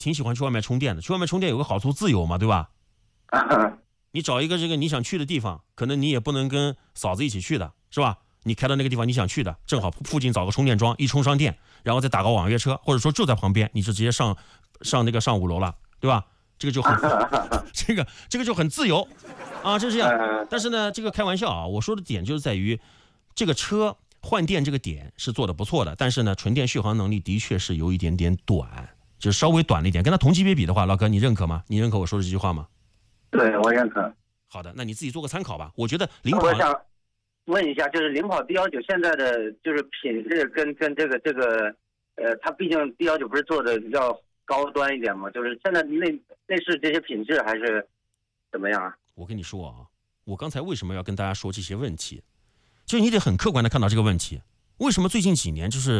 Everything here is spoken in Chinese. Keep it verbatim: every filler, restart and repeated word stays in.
挺喜欢去外面充电的，去外面充电有个好处，自由嘛，对吧？你找一个这个你想去的地方，可能你也不能跟嫂子一起去的，是吧？你开到那个地方你想去的，正好附近找个充电桩，一充上电，然后再打个网约车，或者说就在旁边，你就直接上上那个上五楼了，对吧？这个就很这个这个就很自由啊，就是这样。但是呢，这个开玩笑啊，我说的点就是在于这个车换电这个点是做的不错的，但是呢，纯电续航能力的确是有一点点短，就是稍微短了一点。跟它同级别比的话，老哥你认可吗？你认可我说的这句话吗？ 对，我认可。 好的，那你自己做个参考吧。我觉得领跑， 我想问一下，就是领跑 D 一九现在的就是品质跟跟这个这个呃，它毕竟 D 一九不是做的比较高端一点嘛，就是现在内内饰这些品质还是怎么样啊？ 我跟你说啊，我刚才为什么要跟大家说这些问题，就是你得很客观的看到这个问题，为什么最近几年就是